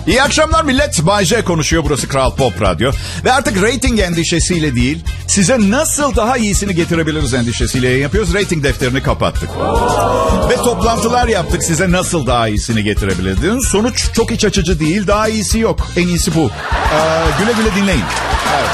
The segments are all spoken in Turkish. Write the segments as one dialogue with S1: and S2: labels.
S1: İyi akşamlar millet. Bay J konuşuyor. Burası Kral Pop Radyo. Ve artık reyting endişesiyle değil, size nasıl daha iyisini getirebiliriz endişesiyle yayın yapıyoruz. Reyting defterini kapattık. Ve toplantılar yaptık. Size nasıl daha iyisini getirebiliriz. Sonuç çok iç açıcı değil. Daha iyisi yok. En iyisi bu. Güle güle dinleyin. Evet.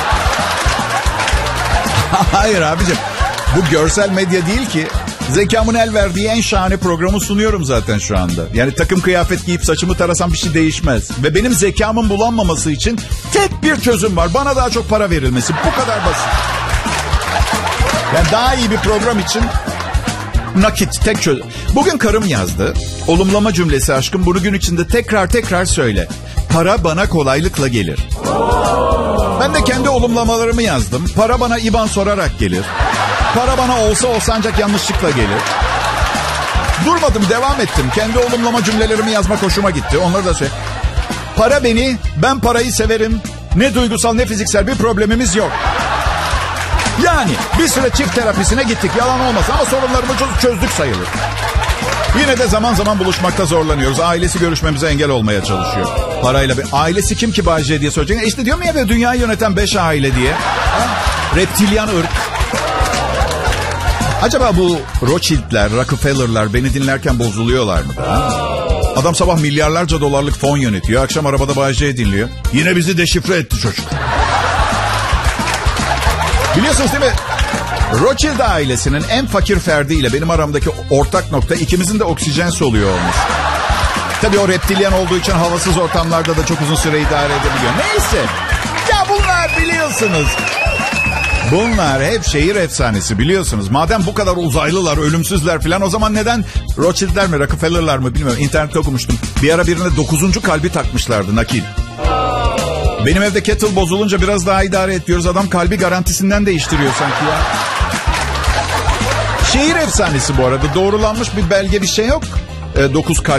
S1: Hayır abicim. Bu görsel medya değil ki. Zekamın el verdiği en şahane programı sunuyorum zaten şu anda. Yani takım kıyafet giyip saçımı tarasam bir şey değişmez. Ve benim zekamın bulanmaması için tek bir çözüm var. Bana daha çok para verilmesi. Bu kadar basit. Yani daha iyi bir program için nakit tek çözüm. Bugün karım yazdı. Olumlama cümlesi aşkım. Bunu gün içinde tekrar söyle. Para bana kolaylıkla gelir. Ben de kendi olumlamalarımı yazdım. Para bana IBAN sorarak gelir. Para bana olsa ancak yanlışlıkla gelir. Durmadım, devam ettim. Kendi olumlama cümlelerimi yazmak hoşuma gitti. Onları da söyle. Para beni, ben parayı severim. Ne duygusal ne fiziksel bir problemimiz yok. Yani bir süre çift terapisine gittik. Yalan olmaz ama sorunlarımızı çözdük sayılır. Yine de zaman zaman buluşmakta zorlanıyoruz. Ailesi görüşmemize engel olmaya çalışıyor. Parayla ailesi kim ki Bay J diye söyleyecek. İşte diyorum ya, dünyayı yöneten 5 aile diye. Ha? Reptilyan ırk. Acaba bu Rothschild'ler, Rockefeller'lar beni dinlerken bozuluyorlar mı? Ha? Adam sabah milyarlarca dolarlık fon yönetiyor. Akşam arabada Bay J dinliyor. Yine bizi deşifre etti çocuk. Biliyorsunuz değil mi? Rothschild ailesinin en fakir ferdiyle benim aramdaki ortak nokta ikimizin de oksijen soluyor olmuş. Tabii o reptilyan olduğu için havasız ortamlarda da çok uzun süre idare edebiliyor. Neyse. Ya bunlar biliyorsunuz. Bunlar hep şehir efsanesi biliyorsunuz. Madem bu kadar uzaylılar, ölümsüzler falan, o zaman neden Rothschild'ler mi, Rockefeller'lar mı bilmiyorum. İnternette okumuştum. Bir ara birine 9. kalbi takmışlardı nakil. Benim evde kettle bozulunca biraz daha idare et diyoruz. Adam kalbi garantisinden değiştiriyor sanki ya. Şehir efsanesi bu arada. Doğrulanmış bir belge, bir şey yok. 9 kalp